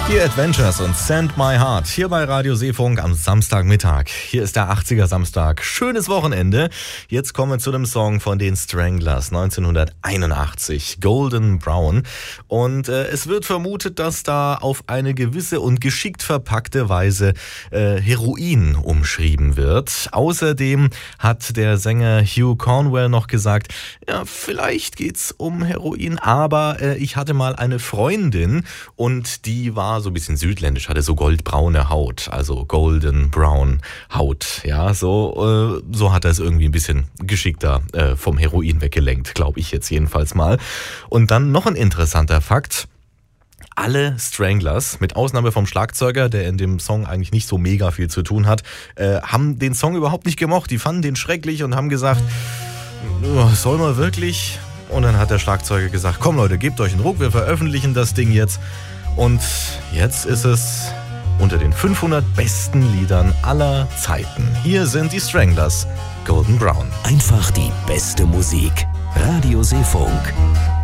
Die Adventures und Send My Heart hier bei Radio Seefunk am Samstagmittag. Hier ist der 80er Samstag. Schönes Wochenende. Jetzt kommen wir zu dem Song von den Stranglers 1981, Golden Brown. Und es wird vermutet, dass da auf eine gewisse und geschickt verpackte Weise Heroin umschrieben wird. Außerdem hat der Sänger Hugh Cornwell noch gesagt, ja, vielleicht geht's um Heroin, aber ich hatte mal eine Freundin und die war so ein bisschen südländisch, hatte so goldbraune Haut, also golden brown Haut. Ja, so hat er es irgendwie ein bisschen geschickter vom Heroin weggelenkt, glaube ich jetzt jedenfalls mal. Und dann noch ein interessanter Fakt. Alle Stranglers, mit Ausnahme vom Schlagzeuger, der in dem Song eigentlich nicht so mega viel zu tun hat, haben den Song überhaupt nicht gemocht. Die fanden den schrecklich und haben gesagt, soll man wirklich? Und dann hat der Schlagzeuger gesagt, komm Leute, gebt euch einen Ruck, wir veröffentlichen das Ding jetzt. Und jetzt ist es unter den 500 besten Liedern aller Zeiten. Hier sind die Stranglers, Golden Brown. Einfach die beste Musik. Radio Seefunk.